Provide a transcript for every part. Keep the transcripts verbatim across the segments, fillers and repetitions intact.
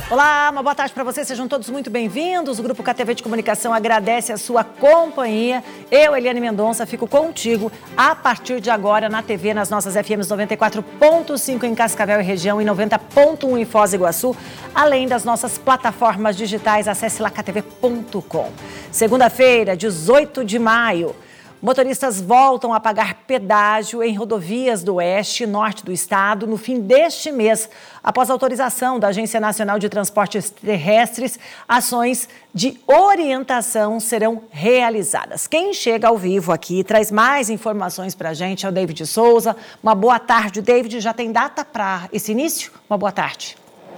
Olá, uma boa tarde para vocês, sejam todos muito bem-vindos. O Grupo K T V de Comunicação agradece a sua companhia. Eu, Eliane Mendonça, fico contigo a partir de agora na T V, nas nossas F Ms noventa e quatro ponto cinco em Cascavel e região e noventa ponto um em Foz do Iguaçu, além das nossas plataformas digitais. Acesse lá k t v ponto com. Segunda-feira, dezoito de maio. Motoristas voltam a pagar pedágio em rodovias do oeste e norte do estado no fim deste mês. Após autorização da Agência Nacional de Transportes Terrestres, ações de orientação serão realizadas. Quem chega ao vivo aqui e traz mais informações para a gente é o David Souza. Uma boa tarde, David. Já tem data para esse início? Uma boa tarde.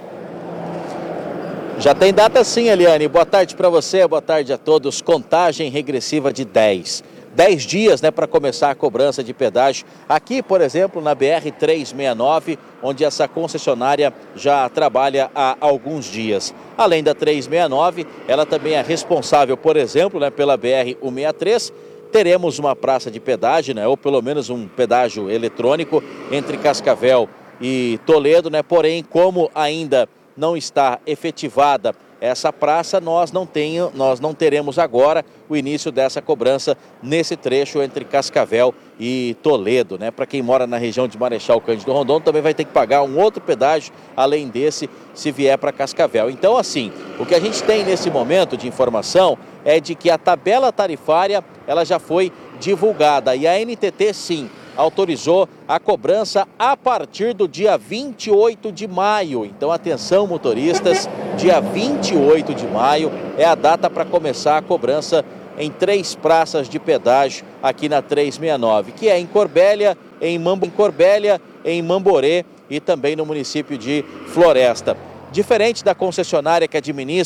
Já tem data sim, Eliane. Boa tarde para você, boa tarde a todos. Contagem regressiva de dez. dez dias, né, para começar a cobrança de pedágio aqui, por exemplo, na B R trezentos e sessenta e nove, onde essa concessionária já trabalha há alguns dias. Além da trezentos e sessenta e nove, ela também é responsável, por exemplo, né, pela B R cento e sessenta e três. Teremos uma praça de pedágio, né, ou pelo menos um pedágio eletrônico entre Cascavel e Toledo, né? Porém, como ainda não está efetivada essa praça, nós não, tenho, nós não teremos agora o início dessa cobrança nesse trecho entre Cascavel e Toledo, né? Para quem mora na região de Marechal Cândido Rondon, também vai ter que pagar um outro pedágio, além desse, se vier para Cascavel. Então, assim, o que a gente tem nesse momento de informação é de que a tabela tarifária ela já foi divulgada e a N T T, sim, autorizou a cobrança a partir do dia vinte e oito de maio. Então, atenção, motoristas, dia vinte e oito de maio é a data para começar a cobrança em três praças de pedágio aqui na trezentos e sessenta e nove, que é em Corbélia, em, Mambo, em Corbélia, em Mamborê e também no município de Floresta. Diferente da concessionária que administra